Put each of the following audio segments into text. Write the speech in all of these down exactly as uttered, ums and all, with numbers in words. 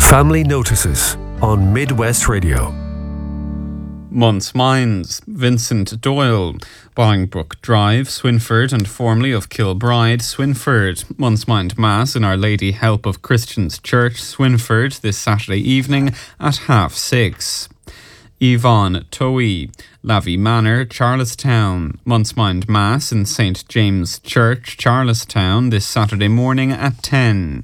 Family Notices on Midwest Radio. Month's Minds, Vincent Doyle, Bolingbroke Drive, Swinford, and formerly of Kilbride, Swinford. Month's Mind Mass in Our Lady Help of Christians Church, Swinford, this Saturday evening at half six. Yvonne Towie, Lavey Manor, Charlestown. Month's Mind Mass in Saint James Church, Charlestown, this Saturday morning at ten.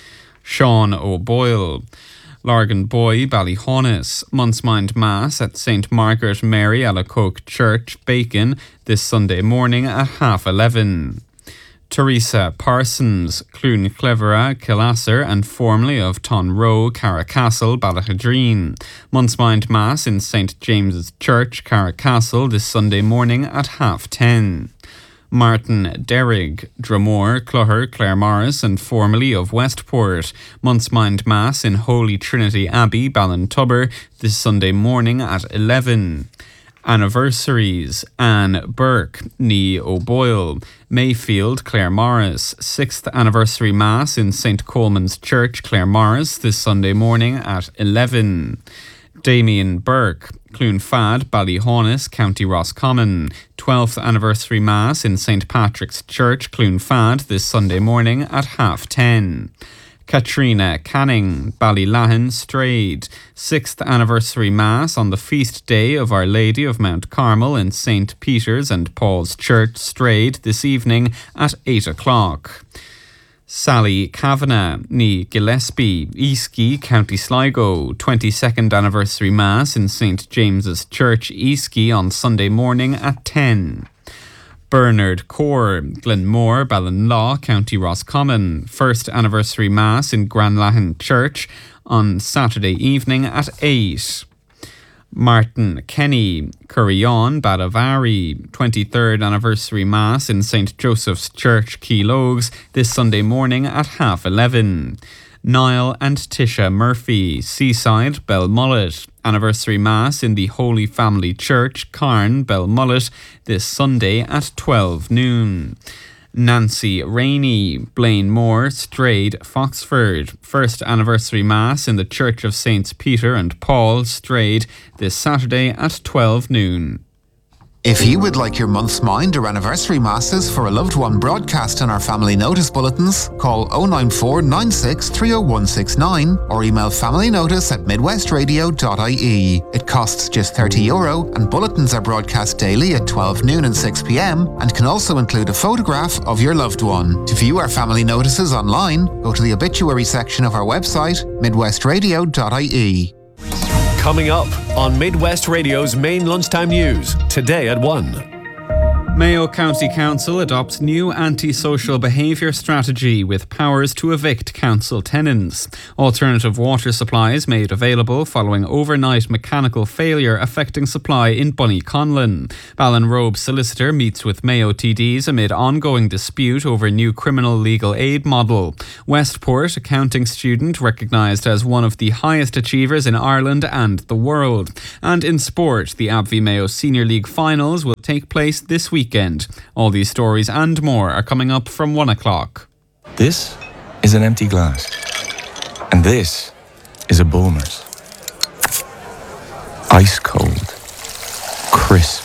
Sean O'Boyle, Largan Boy, Ballyhaunis. Month's Mind Mass at Saint Margaret Mary Alacoque Church, Bacon, this Sunday morning at half eleven. Teresa Parsons, Clune Clevera, Killasser, and formerly of Tonroe, Carracastle, Ballahadreen. Month's Mind Mass in Saint James's Church, Carracastle, this Sunday morning at half ten. Martin Derrig, Dromore, Cloher, Claremorris, and formerly of Westport. Month's Mind Mass in Holy Trinity Abbey, Ballintubber, this Sunday morning at eleven. Anniversaries: Anne Burke, Nee O'Boyle, Mayfield, Claremorris. Sixth Anniversary Mass in Saint Coleman's Church, Claremorris, this Sunday morning at eleven. Damien Burke, Clune Fad, Ballyhaunis, County Roscommon. Twelfth Anniversary Mass in Saint Patrick's Church, Clune Fad, this Sunday morning at half ten. Katrina Canning, Ballylahin, Strayed. Sixth Anniversary Mass on the feast day of Our Lady of Mount Carmel in Saint Peter's and Paul's Church, Strayed, this evening at eight o'clock. Sally Kavanagh, Nee Gillespie, Easky, County Sligo. twenty-second Anniversary Mass in Saint James's Church, Easky, on Sunday morning at ten. Bernard Core, Glenmore, Ballinlaw, County Roscommon. First Anniversary Mass in Granlahan Church on Saturday evening at eight. Martin Kenny, Curryon, Badavari. twenty-third Anniversary Mass in Saint Joseph's Church, Keelogues, this Sunday morning at half eleven. Niall and Tisha Murphy, Seaside, Belmullet. Anniversary Mass in the Holy Family Church, Carn, Belmullet, this Sunday at twelve noon. Nancy Rainey, Blaine Moore, Strayed, Foxford. First Anniversary Mass in the Church of Saints Peter and Paul, Strayed, this Saturday at twelve noon. If you would like your month's mind or anniversary masses for a loved one broadcast on our family notice bulletins, call oh nine four nine six three oh one six nine or email familynotice at midwestradio dot I E. It costs just thirty euro and bulletins are broadcast daily at twelve noon and six p.m. and can also include a photograph of your loved one. To view our family notices online, go to the obituary section of our website, midwestradio dot I E. Coming up on Midwest Radio's main lunchtime news, today at one. Mayo County Council adopts new antisocial behaviour strategy with powers to evict council tenants. Alternative water supplies made available following overnight mechanical failure affecting supply in Bunnyconlon. Ballinrobe solicitor meets with Mayo T Ds amid ongoing dispute over new criminal legal aid model. Westport accounting student recognised as one of the highest achievers in Ireland and the world. And in sport, the A B V I Mayo Senior League finals will take place this weekend. All these stories and more are coming up from one o'clock. This is an empty glass. And this is a Bulmers. Ice cold. Crisp.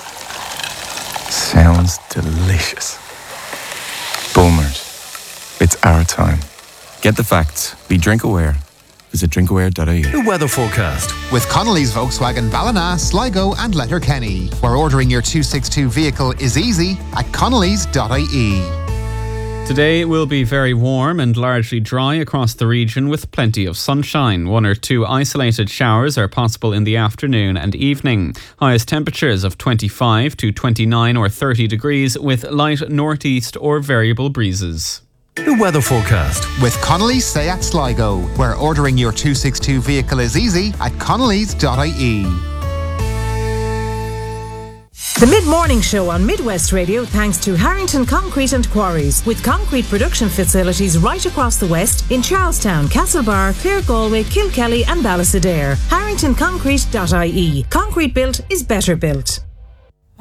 Sounds delicious. Bulmers. It's our time. Get the facts. Be drink aware. Visit drinkaware dot I E. The weather forecast with Connolly's Volkswagen Ballina, Sligo and Letterkenny, where ordering your two sixty-two vehicle is easy at connolly's dot I E. Today will be very warm and largely dry across the region with plenty of sunshine. One or two isolated showers are possible in the afternoon and evening. Highest temperatures of twenty-five to twenty-nine or thirty degrees with light northeast or variable breezes. The weather forecast with Connolly's Seat Sligo, where ordering your two sixty-two vehicle is easy at connolly's dot I E. The Mid-Morning Show on Midwest Radio thanks to Harrington Concrete and Quarries, with concrete production facilities right across the West in Charlestown, Castlebar, Clare Galway, Kilkelly and Ballysadare. harrington concrete dot I E. Concrete built is better built.